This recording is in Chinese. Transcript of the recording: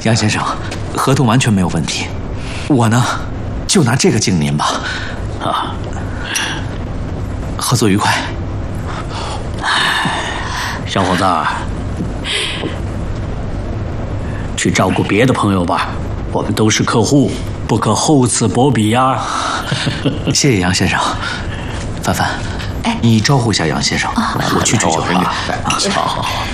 杨先生，合同完全没有问题。我呢，就拿这个敬您吧。 啊， 合作愉快。 小伙子，去照顾别的朋友吧，我们都是客户，不可厚此薄彼呀。 谢谢杨先生。凡凡，你招呼一下杨先生，我去追酒了。 好。